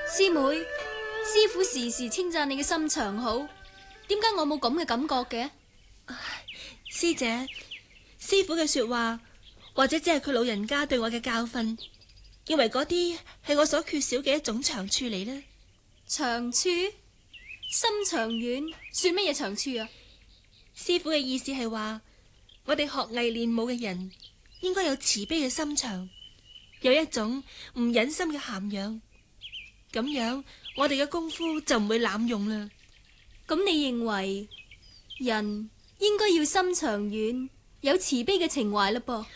師妹，師父時時稱讚你嘅心腸好，點解我冇咁嘅感覺嘅？ 師姐，師父嘅說話或者只係佢老人家對我嘅教訓，認為嗰啲係我所缺少嘅一種長處嚟呢。 長處？心腸軟算乜嘢長處啊？ 師父嘅意思係話，我哋學藝練武嘅人應該有慈悲嘅心腸，有一種唔忍心嘅涵養，咁樣我哋嘅功夫就唔會濫用啦。 咁你認為人應該要心腸軟，有慈悲嘅情懷嘞噃？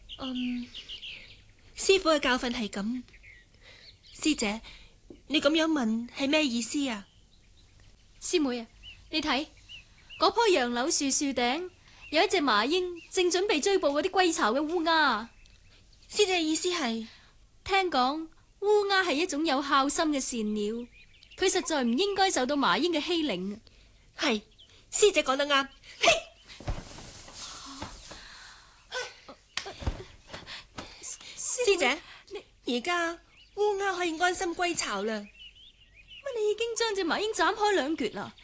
師父嘅教訓係咁。師姐，你咁樣問係咩意思啊？ 師妹啊，你睇嗰棵楊柳樹樹頂有一隻麻鷹，正準備追捕嗰啲歸巢嘅烏鴉。 師姐嘅意思係， 聽講烏鴉係一種有孝心嘅善鳥，佢實在唔應該受到麻鷹嘅欺凌。 係，師姐講得啱。師姐，而家烏鴉可以安心歸巢啦。 乜你已經將隻麻鷹斬開兩橛啦？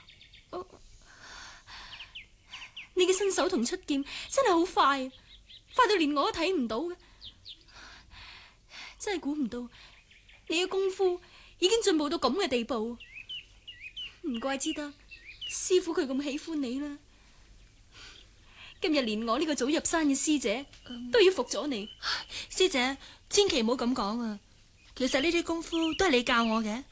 你嘅身手同出劍真係好快，快到連我都睇唔到嘅。真係估唔到你嘅功夫已經進步到咁嘅地步，唔怪之得師父佢咁喜歡你啦。今日連我呢個早入山嘅師姐都要服咗你。 師姐，千祈唔好咁講啊！其實呢啲功夫都係你教我嘅。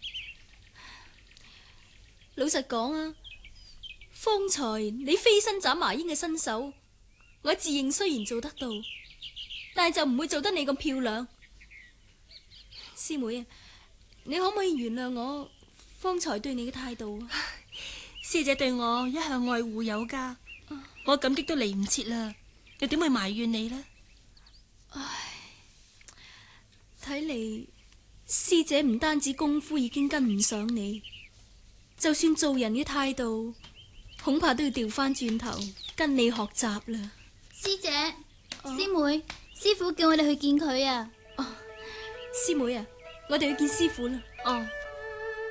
老實講啊，方才你飛身斬麻鷹嘅身手，我自認雖然做得到，但係就唔會做得你咁漂亮。師妹啊，你可唔可以原諒我方才對你嘅態度啊？ 師姐對我一向愛護有加，我感激都嚟唔切啦，又點會埋怨你呢？ 唉，睇嚟師姐唔單止功夫已經跟唔上你，就算做人嘅態度，恐怕都要調翻轉頭跟你學習啦。 師姐、師妹，師父叫我哋去見佢啊！ 師妹啊，我哋去見師父啦。 哦。